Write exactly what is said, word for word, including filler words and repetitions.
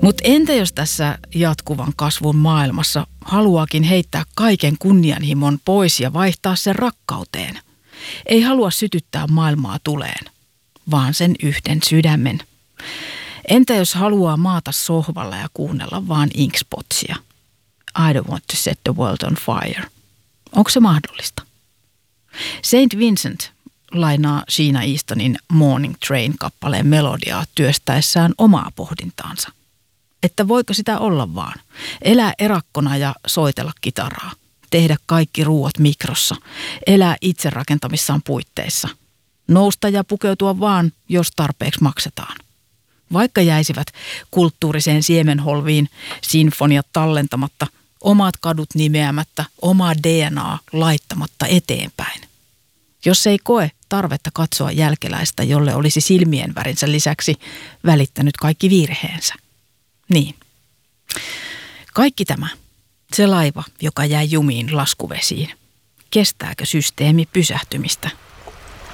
Mutta entä jos tässä jatkuvan kasvun maailmassa haluaakin heittää kaiken kunnianhimon pois ja vaihtaa sen rakkauteen? Ei halua sytyttää maailmaa tuleen, vaan sen yhden sydämen. Entä jos haluaa maata sohvalla ja kuunnella vaan Inkspotsia? I don't want to set the world on fire. Onko se mahdollista? Saint Vincent lainaa Sheena Eastonin Morning Train-kappaleen melodiaa työstäessään omaa pohdintaansa. Että voiko sitä olla vaan? Elää erakkona ja soitella kitaraa. Tehdä kaikki ruuat mikrossa. Elää itse rakentamissaan puitteissa. Nousta ja pukeutua vaan, jos tarpeeksi maksetaan. Vaikka jäisivät kulttuuriseen siemenholviin sinfoniat tallentamatta, omat kadut nimeämättä, omaa D N A laittamatta eteenpäin. Jos ei koe tarvetta katsoa jälkeläistä, jolle olisi silmien värinsä lisäksi välittänyt kaikki virheensä. Niin. Kaikki tämä, se laiva, joka jää jumiin laskuvesiin. Kestääkö systeemi pysähtymistä?